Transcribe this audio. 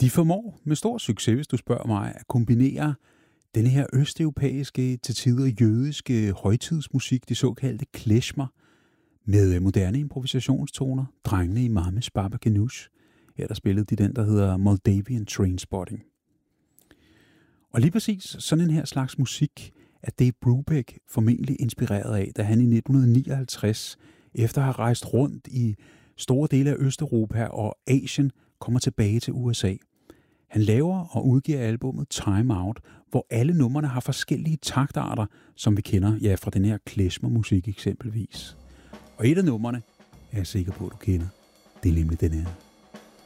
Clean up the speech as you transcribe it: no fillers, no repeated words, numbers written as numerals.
De formår med stor succes, hvis du spørger mig, at kombinere denne her østeuropæiske, til tider jødiske højtidsmusik, de såkaldte klezmer, med moderne improvisationstoner, drengene i Mames Baba Ganoush. Her der spillede de den, der hedder Moldavian Trainspotting. Og lige præcis sådan en her slags musik er Dave Brubeck formentlig inspireret af, da han i 1959, efter at have rejst rundt i store dele af Østeuropa og Asien, kommer tilbage til USA. Han laver og udgiver albummet Time Out, hvor alle numrene har forskellige taktarter, som vi kender fra den her klezmermusik eksempelvis. Og et af numrene er jeg sikker på, at du kender. Det er nemlig den her.